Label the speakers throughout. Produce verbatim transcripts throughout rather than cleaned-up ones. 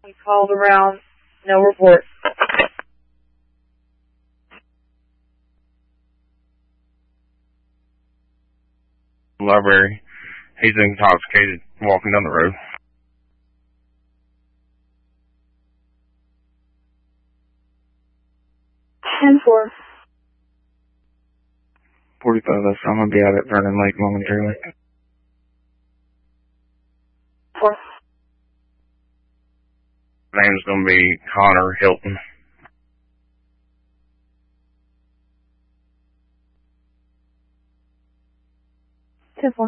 Speaker 1: We called around. No report.
Speaker 2: Library. He's intoxicated walking down the road.
Speaker 1: ten four.
Speaker 2: forty-five, I'm going to be out at Vernon Lake momentarily.
Speaker 1: four.
Speaker 2: Name's going to be Connor Hilton.
Speaker 1: ten four.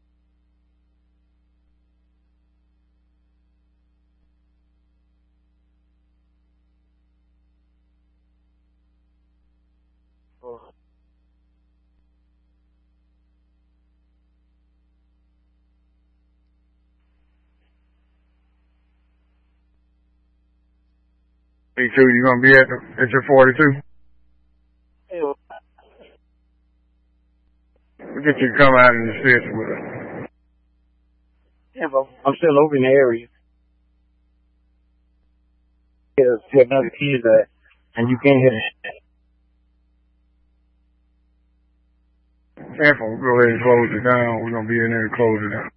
Speaker 2: Hey, two, you going to be at, the, at your forty-two?
Speaker 1: Yeah.
Speaker 2: We'll get you to come out and assist with us.
Speaker 3: Yeah, but I'm still over in the area. There's another kid that, and you can't hear it.
Speaker 2: Careful, go ahead and close it down. We're going to be in there to close it down.